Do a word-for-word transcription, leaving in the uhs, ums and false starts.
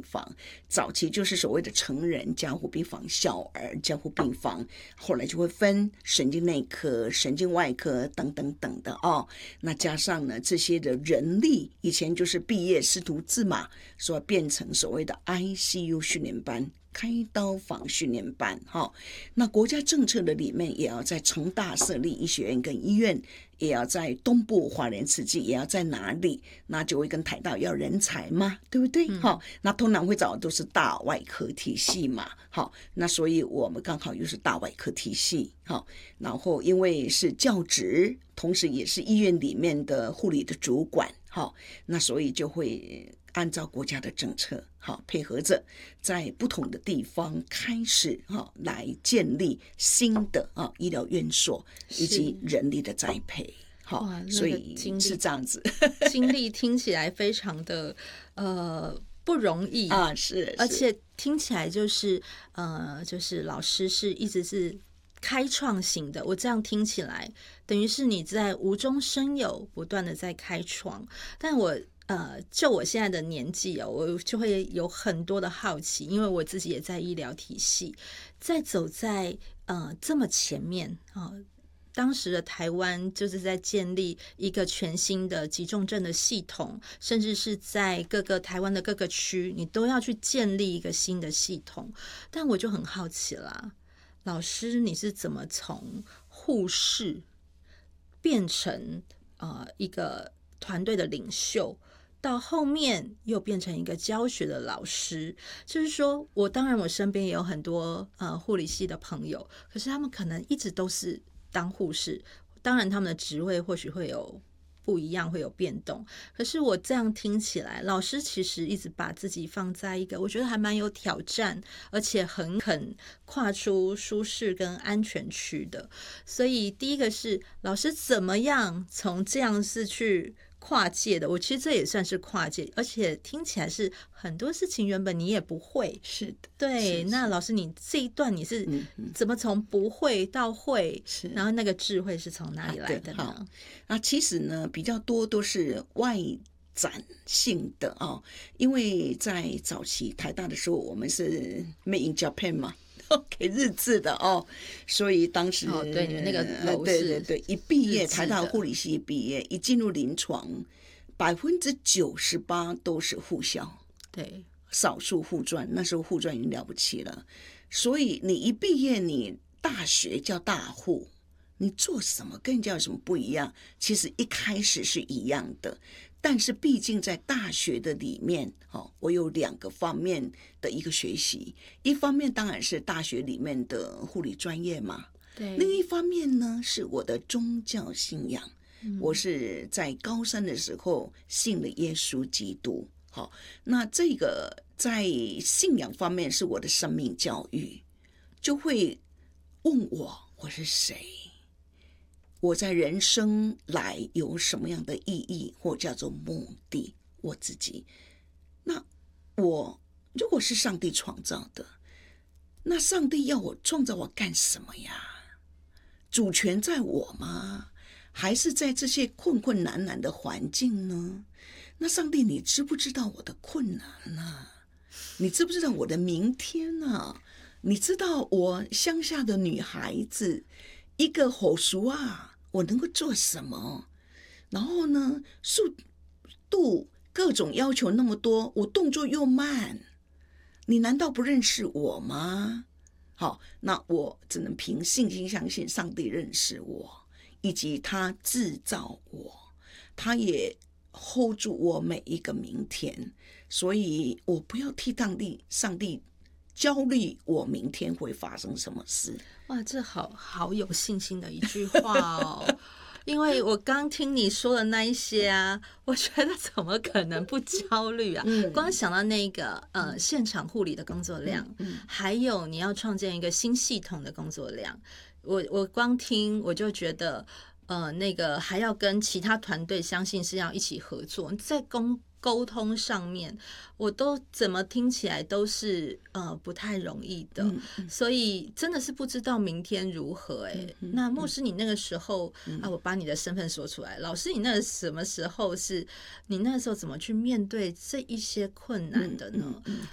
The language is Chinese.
房，早期就是所谓的成人加护病房、小儿加护病房，后来就会分神经内科、神经外科等等等的哦。那加上呢这些的人力，以前就是毕业师徒制嘛，所以变成所谓的 I C U 训练班。开刀房训练班，哈，那国家政策的里面也要在成大设立医学院跟医院，也要在东部花莲慈济，也要在哪里，那就会跟台大要人才嘛，对不对？好、嗯，那通常会找的都是大外科体系嘛，好，那所以我们刚好又是大外科体系，好，然后因为是教职，同时也是医院里面的护理的主管，好，那所以就会按照国家的政策，好，配合着在不同的地方开始哈来建立新的啊医疗院所以及人力的栽培，好，所以是这样子。 经历听起来非常的呃不容易啊，是，是而且听起来就是呃就是老师是一直是开创型的，我这样听起来等于是你在无中生有，不断的在开创，但我。呃，就我现在的年纪哦，我就会有很多的好奇，因为我自己也在医疗体系，在走在呃这么前面啊、呃。当时的台湾就是在建立一个全新的急重症的系统，甚至是在各个台湾的各个区，你都要去建立一个新的系统。但我就很好奇啦，老师你是怎么从护士变成呃一个团队的领袖？到后面又变成一个教学的老师，就是说我当然我身边也有很多呃护理系的朋友，可是他们可能一直都是当护士，当然他们的职位或许会有不一样，会有变动，可是我这样听起来，老师其实一直把自己放在一个我觉得还蛮有挑战，而且很肯跨出舒适跟安全区的。所以第一个是老师怎么样从这样是去跨界的，我其实这也算是跨界，而且听起来是很多事情原本你也不会。 是的， 对。 是那老师，你这一段你是怎么从不会到会， 是然后那个智慧是从哪里来的呢？ 啊，那其实呢，比较多都是外展性的啊、哦，因为在早期台大的时候，我们是 Made in Japan 嘛。给日治的哦，所以当时哦，对，你们那个楼对对对，一毕业台大护理系毕业，一进入临床，百分之九十八都是护校， 对， 少数护专，那时候护专已经了不起了，所以你一毕业，你大学叫大护，你做什么跟人家有什么不一样？其实一开始是一样的。但是毕竟在大学的里面，哦，我有两个方面的一个学习，一方面当然是大学里面的护理专业嘛， 对。 另一方面呢是我的宗教信仰，嗯、我是在高三的时候信了耶稣基督，好，那这个在信仰方面是我的生命教育，就会问我我是谁。我在人生来有什么样的意义或叫做目的，我自己，那我如果是上帝创造的，那上帝要我创造我干什么呀？主权在我吗？还是在这些困困难难的环境呢？那上帝你知不知道我的困难呢？你知不知道我的明天呢？你知道我乡下的女孩子一个吼熟啊，我能够做什么？然后呢，速度各种要求那么多，我动作又慢，你难道不认识我吗？好，那我只能凭信心相信上帝认识我，以及他制造我，他也 hold 住我每一个明天，所以我不要替上帝上帝焦虑我明天会发生什么事。 哇，这好好有信心的一句话哦！因为我刚听你说的那一些啊，我觉得怎么可能不焦虑啊？嗯、光想到那个呃现场护理的工作量，嗯嗯、还有你要创建一个新系统的工作量，我我光听我就觉得呃那个还要跟其他团队，相信是要一起合作，在公。沟通上面，我都怎么听起来都是呃不太容易的，嗯嗯、所以真的是不知道明天如何哎、欸。嗯嗯、那牧师，你那个时候、嗯、啊，我把你的身份说出来，老师，你那什么时候是？你那时候怎么去面对这一些困难的呢？嗯嗯嗯、